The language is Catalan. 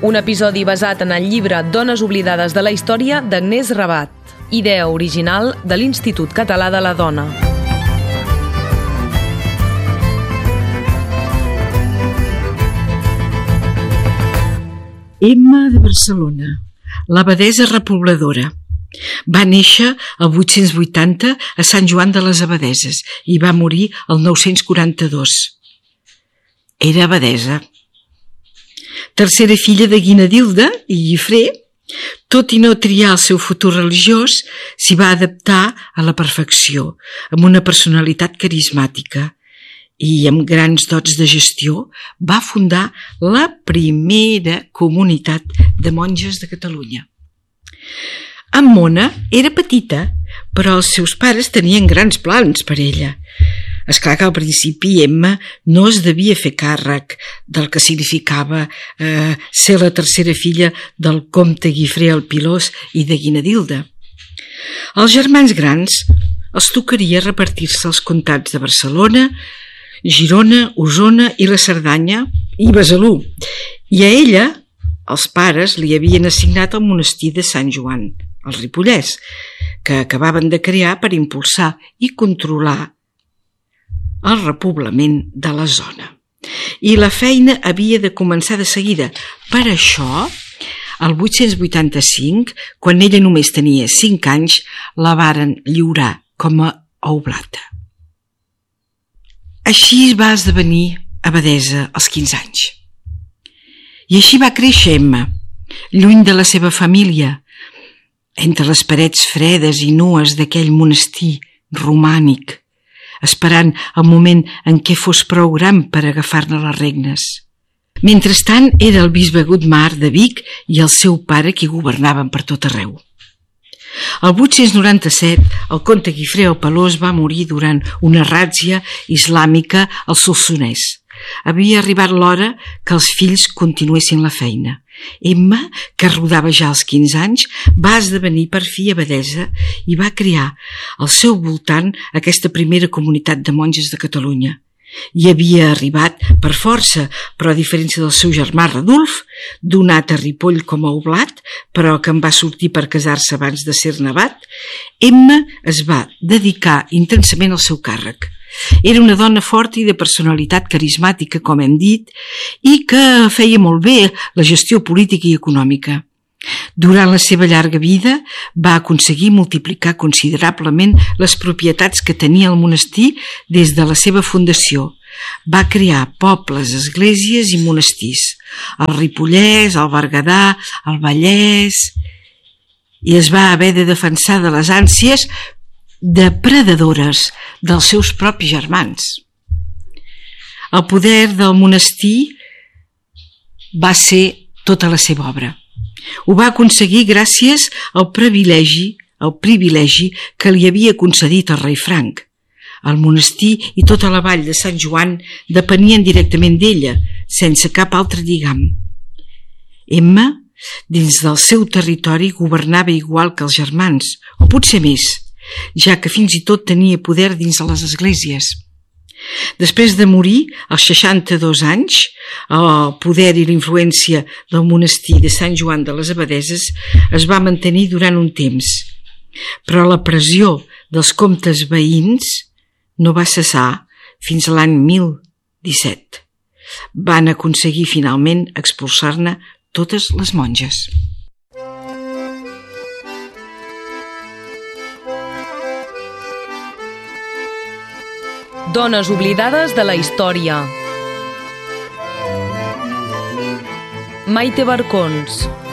Un episodi basat en el llibre Dones oblidades de la història d'Agnès Rabat, idea original de l'Institut Català de la Dona. Emma de Barcelona, l'abadessa repobladora. Va néixer el 880 a Sant Joan de les Abadesses i va morir el 942. Era abadessa. Tercera filla de Guinadilda i Guifré, tot i no triar el seu futur religiós, s'hi va adaptar a la perfecció, amb una personalitat carismàtica i amb grans dots de gestió va fundar la primera comunitat de monges de Catalunya. En Mona era petita, però els seus pares tenien grans plans per ella. És clar que al principi Emma no es devia fer càrrec del que significava ser la tercera filla del comte Guifré el Pilós i de Guinadilda. Als germans grans els tocaria repartir-se els comtats de Barcelona, Girona, Osona i la Cerdanya i Besalú, i a ella els pares li havien assignat el monestir de Sant Joan, al Ripollès, que acabaven de crear per impulsar i controlar el repoblament de la zona. I la feina havia de començar de seguida. Per això, el 885, quan ella només tenia 5 anys, la varen lliurar com a oblata. Així va esdevenir abadessa als 15 anys. I així va créixer Emma, lluny de la seva família, entre les parets fredes i nues d'aquell monestir romànic, esperant el moment en què fos prou gran per agafar-ne les regnes. Mentrestant, era el bisbe Godmar de Vic i el seu pare qui governaven per tot arreu. El 897, el comte Guifré el Pelós va morir durant una ràtzia islàmica al Solsonès. Havia arribat l'hora que els fills continuessin la feina. Emma, que rodava ja als 15 anys, va esdevenir per fi abadessa i va crear al seu voltant aquesta primera comunitat de monges de Catalunya. Hi havia arribat per força, però a diferència del seu germà Radulf, donat a Ripoll com a oblat, però que en va sortir per casar-se abans de ser abat, Emma es va dedicar intensament al seu càrrec. Era una dona forta i de personalitat carismàtica, com hem dit, i que feia molt bé la gestió política i econòmica. Durant la seva llarga vida va aconseguir multiplicar considerablement les propietats que tenia el monestir des de la seva fundació. Va crear pobles, esglésies i monestirs, al Ripollès, al Berguedà, al Vallès, i es va haver de defensar de les ànsies depredadores dels seus propis germans. El poder del monestir va ser tota la seva obra. Ho va aconseguir gràcies al privilegi que li havia concedit el rei Franc. El monestir i tota la vall de Sant Joan depenien directament d'ella, sense cap altre lligam. Emma, dins del seu territori, governava igual que els germans, o potser més, ja que fins i tot tenia poder dins de les esglésies. Després de morir, als 62 anys, el poder i la influència del monestir de Sant Joan de les Abadesses es va mantenir durant un temps, però la pressió dels comtes veïns no va cessar fins a l'any 1017. Van aconseguir finalment expulsar-ne totes les monges. Dones oblidades de la història. Maite Barcons.